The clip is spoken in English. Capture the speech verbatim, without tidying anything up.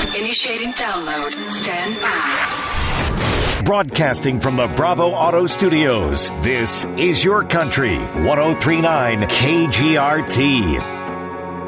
Initiating download. Stand by. Broadcasting from the Bravo Auto Studios, this is Your Country, one oh three point nine K G R T.